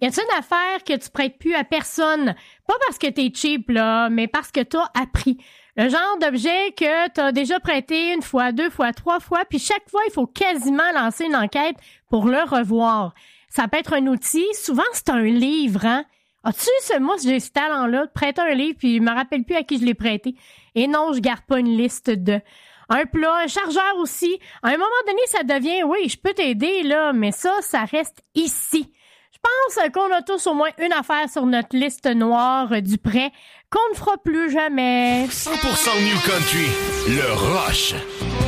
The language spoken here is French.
Y a-t-il une affaire que tu prêtes plus à personne? Pas parce que t'es cheap, là, mais parce que t'as appris. Le genre d'objet que t'as déjà prêté une fois, 2 fois, 3 fois, puis chaque fois, il faut quasiment lancer une enquête pour le revoir. Ça peut être un outil. Souvent, c'est un livre, hein? As-tu, moi, j'ai ce talent-là de prêter un livre, puis je me rappelle plus à qui je l'ai prêté. Et non, je garde pas une liste de... Un plat, un chargeur aussi. À un moment donné, ça devient, oui, je peux t'aider, là, mais ça reste ici. Je pense qu'on a tous au moins une affaire sur notre liste noire du prêt qu'on ne fera plus jamais. 100% New Country, le Rush.